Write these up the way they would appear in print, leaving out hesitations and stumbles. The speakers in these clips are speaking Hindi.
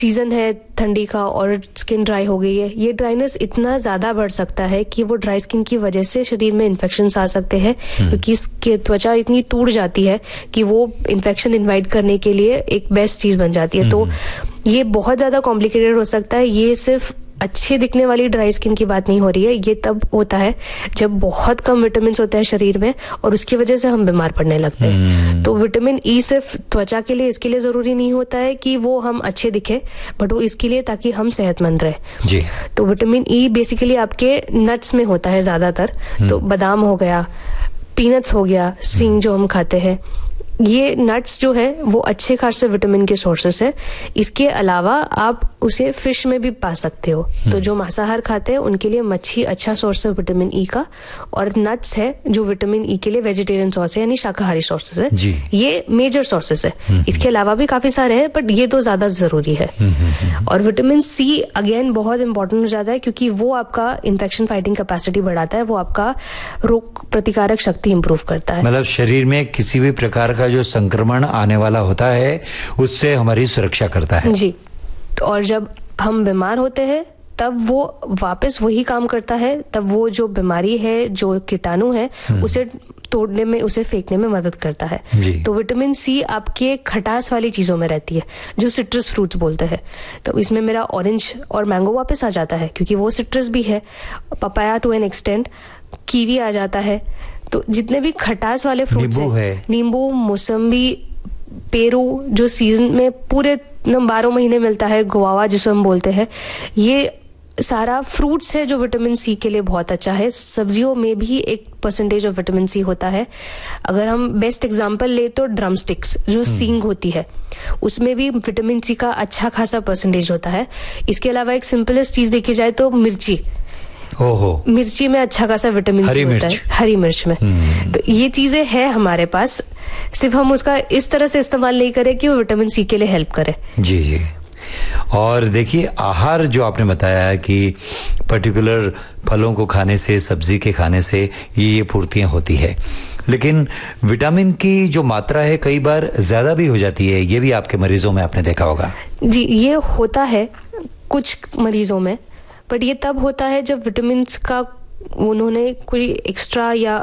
सीजन है ठंडी का और स्किन ड्राई हो गई है, ये ड्राइनेस इतना ज्यादा बढ़ सकता है कि वो ड्राई स्किन की वजह से शरीर में इन्फेक्शंस आ सकते हैं, क्योंकि इसकी त्वचा इतनी टूट जाती है कि वो इन्फेक्शन इनवाइट करने के लिए एक बेस्ट चीज बन जाती है। तो ये बहुत ज्यादा कॉम्प्लिकेटेड हो सकता है। ये सिर्फ अच्छे दिखने वाली ड्राई स्किन की बात नहीं हो रही है, ये तब होता है जब बहुत कम विटामिन होते हैं शरीर में और उसकी वजह से हम बीमार पड़ने लगते हैं। तो विटामिन ई सिर्फ त्वचा के लिए, इसके लिए जरूरी नहीं होता है कि वो हम अच्छे दिखे, बट वो इसके लिए ताकि हम सेहतमंद रहे जी। तो विटामिन ई बेसिकली आपके नट्स में होता है ज्यादातर, तो बादाम हो गया, पीनट्स हो गया, सींग जो हम खाते हैं, ये नट्स जो है वो अच्छे खासे विटामिन के सोर्सेस है। इसके अलावा आप उसे फिश में भी पा सकते हो, तो जो मांसाहार खाते हैं उनके लिए मच्छी अच्छा सोर्स है विटामिन ई का, और नट्स है जो विटामिन ई के लिए वेजिटेरियन सोर्स है, यानी शाकाहारी सोर्सेस है जी। ये मेजर सोर्सेस है। इसके अलावा भी काफी सारे हैं, बट ये तो ज्यादा जरूरी है। और विटामिन सी अगेन बहुत इंपॉर्टेंट हो जाता है, क्योंकि वो आपका इन्फेक्शन फाइटिंग कैपेसिटी बढ़ाता है, वो आपका रोग प्रतिकारक शक्ति इंप्रूव करता है। मतलब शरीर में किसी भी प्रकार का जो संक्रमण आने वाला होता है उससे हमारी सुरक्षा करता है जी। और जब हम बीमार होते हैं तब वो वापस वही काम करता है, तब वो जो बीमारी है, जो कीटाणु है, उसे तोड़ने में, उसे फेंकने में मदद करता है। तो विटामिन सी आपके खटास वाली चीजों में रहती है, जो सिट्रस फ्रूट्स बोलते हैं। तो इसमें मेरा ऑरेंज और मैंगो वापस आ जाता है, क्योंकि वो सिट्रस भी है, papaya to an extent, kiwi आ जाता है। तो जितने भी खटास वाले फ्रूट्स हैं, नींबू, मौसम्बी, पेरू जो सीजन में पूरे 12 महीने मिलता है, गुआवा जिसे हम बोलते हैं, ये सारा फ्रूट्स है जो विटामिन सी के लिए बहुत अच्छा है। सब्जियों में भी 1% ऑफ विटामिन सी होता है। अगर हम बेस्ट एग्जांपल ले तो ड्रम स्टिक्स जो सींग होती है, उसमें भी विटामिन सी का अच्छा खासा परसेंटेज होता है। इसके अलावा एक सिंपलेस्ट चीज देखी जाए तो मिर्ची, मिर्ची में अच्छा खासा विटामिन सी होता है, हरी मिर्च में। तो ये चीजें हैं हमारे पास, सिर्फ हम उसका इस तरह से इस्तेमाल नहीं करें कि वो विटामिन सी के लिए हेल्प करे जी जी। और देखिए, आहार जो आपने बताया है कि पर्टिकुलर फलों को खाने से, सब्जी के खाने से ये पूर्तियां होती है, लेकिन विटामिन की जो मात्रा है कई बार ज्यादा भी हो जाती है, ये भी आपके मरीजों में आपने देखा होगा जी। ये होता है कुछ मरीजों में, बट ये तब होता है जब विटामिन का उन्होंने कोई एक्स्ट्रा या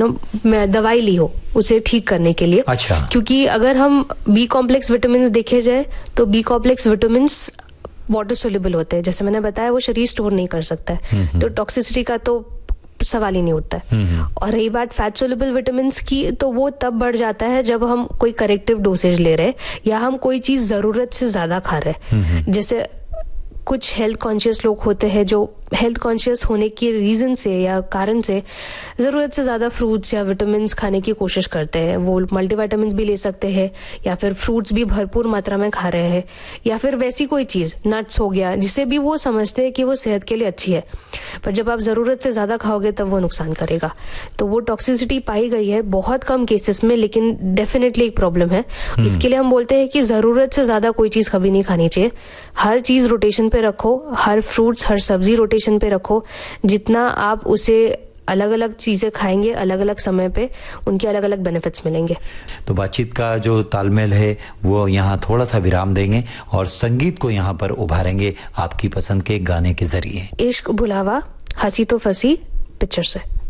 दवाई ली हो उसे ठीक करने के लिए। अच्छा। क्योंकि अगर हम बी कॉम्प्लेक्स विटामिन देखे जाए तो B complex vitamin water soluble होते हैं, जैसे मैंने बताया, वो शरीर स्टोर नहीं कर सकता है, तो टॉक्सिसिटी का तो सवाल ही नहीं उठता है। और रही बात फैट सोल्यूबल विटामिन की, तो वो तब बढ़ जाता है जब हम कोई करेक्टिव डोसेज ले रहे हैं या हम कोई चीज जरूरत से ज्यादा खा रहे हैं। जैसे कुछ हेल्थ कॉन्शियस लोग होते हैं जो हेल्थ कॉन्शियस होने के रीजन से या कारण से जरूरत से ज्यादा फ्रूट्स या विटामिन खाने की कोशिश करते हैं। वो मल्टीविटामिन भी ले सकते हैं, या फिर फ्रूट्स भी भरपूर मात्रा में खा रहे हैं, या फिर वैसी कोई चीज, नट्स हो गया, जिसे भी वो समझते हैं कि वो सेहत के लिए अच्छी है, पर जब आप जरूरत से ज्यादा खाओगे तब वो नुकसान करेगा। तो वो टॉक्सिसिटी पाई गई है बहुत कम केसेस में, लेकिन डेफिनेटली एक प्रॉब्लम है। इसके लिए हम बोलते हैं कि जरूरत से ज्यादा कोई चीज कभी नहीं खानी चाहिए। हर चीज रोटेशन पे रखो, हर फ्रूट्स, हर सब्जी रोटेशन पे रखो। जितना आप उसे अलग अलग चीजें खाएंगे अलग अलग समय पे, उनके अलग अलग बेनिफिट्स मिलेंगे। तो बातचीत का जो तालमेल है वो यहाँ थोड़ा सा विराम देंगे और संगीत को यहाँ पर उभारेंगे आपकी पसंद के गाने के जरिए। इश्क भुलावा, हंसी तो फंसी पिक्चर से।